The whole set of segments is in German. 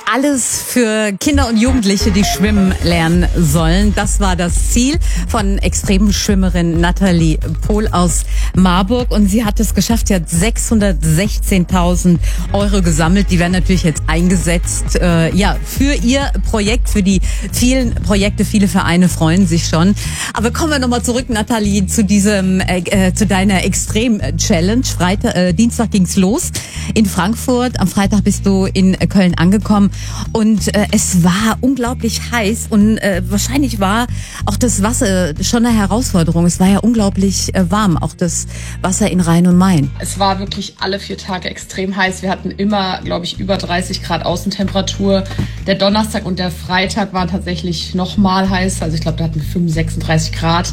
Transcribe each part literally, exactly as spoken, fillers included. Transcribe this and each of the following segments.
Alles für Kinder und Jugendliche, die schwimmen lernen sollen. Das war das Ziel von Extremschwimmerin Nathalie Pohl aus Marburg. Und sie hat es geschafft. Sie hat sechshundertsechzehntausend Euro gesammelt. Die werden natürlich jetzt eingesetzt, äh, ja, für ihr Projekt, für die vielen Projekte. Viele Vereine freuen sich schon. Aber kommen wir nochmal zurück, Nathalie, zu diesem, äh, zu deiner Extrem-Challenge. Freitag, äh, Dienstag ging's los in Frankfurt. Am Freitag bist du in Köln angekommen. Und äh, es war unglaublich heiß und äh, wahrscheinlich war auch das Wasser schon eine Herausforderung. Es war ja unglaublich äh, warm, auch das Wasser in Rhein und Main. Es war wirklich alle vier Tage extrem heiß. Wir hatten immer, glaube ich, über dreißig Grad Außentemperatur. Der Donnerstag und der Freitag waren tatsächlich nochmal heiß. Also ich glaube, da hatten wir fünfundsechzig, sechsunddreißig Grad.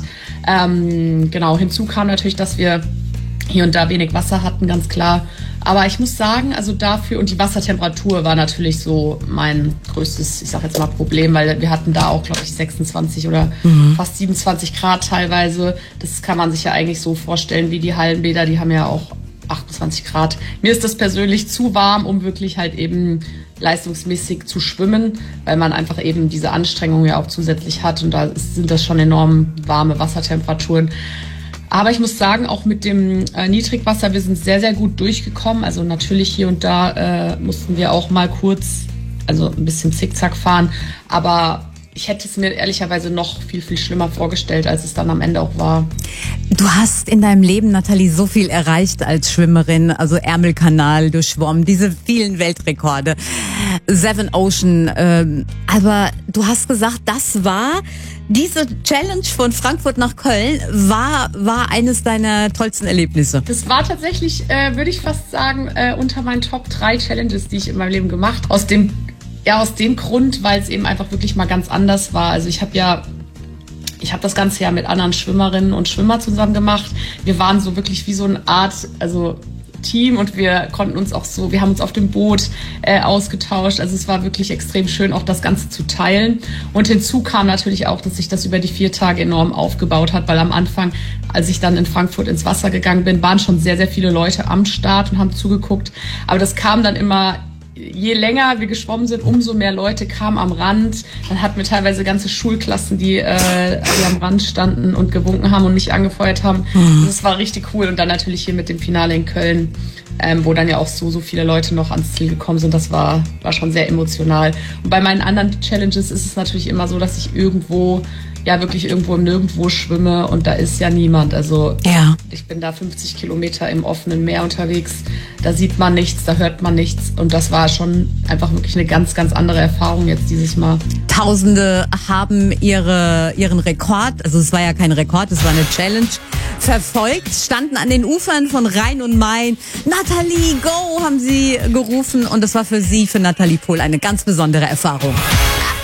Ähm, genau, hinzu kam natürlich, dass wir hier und da wenig Wasser hatten, ganz klar. Aber ich muss sagen, also dafür, und die Wassertemperatur war natürlich so mein größtes, ich sag jetzt mal, Problem, weil wir hatten da auch, glaube ich, sechsundzwanzig oder mhm. fast siebenundzwanzig Grad teilweise. Das kann man sich ja eigentlich so vorstellen wie die Hallenbäder, die haben ja auch achtundzwanzig Grad. Mir ist das persönlich zu warm, um wirklich halt eben leistungsmäßig zu schwimmen, weil man einfach eben diese Anstrengung ja auch zusätzlich hat, und da sind das schon enorm warme Wassertemperaturen. Aber ich muss sagen, auch mit dem äh, Niedrigwasser, wir sind sehr, sehr gut durchgekommen. Also natürlich hier und da äh, mussten wir auch mal kurz, also ein bisschen zickzack fahren. Aber ich hätte es mir ehrlicherweise noch viel, viel schlimmer vorgestellt, als es dann am Ende auch war. Du hast in deinem Leben, Nathalie, so viel erreicht als Schwimmerin. Also Ärmelkanal durchschwommen, diese vielen Weltrekorde, Seven Ocean. Ähm, aber du hast gesagt, das war... Diese Challenge von Frankfurt nach Köln war war eines deiner tollsten Erlebnisse. Das war tatsächlich, äh, würde ich fast sagen, äh, unter meinen Top drei Challenges, die ich in meinem Leben gemacht habe. Aus dem, ja, aus dem Grund, weil es eben einfach wirklich mal ganz anders war. Also ich habe ja, ich habe das Ganze ja mit anderen Schwimmerinnen und Schwimmer zusammen gemacht. Wir waren so wirklich wie so eine Art, also Team, und wir konnten uns auch so, wir haben uns auf dem Boot äh, ausgetauscht. Also es war wirklich extrem schön, auch das Ganze zu teilen. Und hinzu kam natürlich auch, dass sich das über die vier Tage enorm aufgebaut hat, weil am Anfang, als ich dann in Frankfurt ins Wasser gegangen bin, waren schon sehr, sehr viele Leute am Start und haben zugeguckt. Aber das kam dann immer, je länger wir geschwommen sind, umso mehr Leute kamen am Rand. Dann hatten wir teilweise ganze Schulklassen, die, äh, die am Rand standen und gewunken haben und mich angefeuert haben. Mhm. Das war richtig cool. Und dann natürlich hier mit dem Finale in Köln, ähm, wo dann ja auch so, so viele Leute noch ans Ziel gekommen sind. Das war, war schon sehr emotional. Und bei meinen anderen Challenges ist es natürlich immer so, dass ich irgendwo, ja wirklich irgendwo im Nirgendwo schwimme, und da ist ja niemand. Also ja. Ich bin da fünfzig Kilometer im offenen Meer unterwegs. Da sieht man nichts, da hört man nichts. Und das war schon einfach wirklich eine ganz, ganz andere Erfahrung jetzt dieses Mal. Tausende haben ihre, ihren Rekord, also es war ja kein Rekord, es war eine Challenge, verfolgt, standen an den Ufern von Rhein und Main. Nathalie, go, haben sie gerufen. Und das war für sie, für Nathalie Pohl, eine ganz besondere Erfahrung.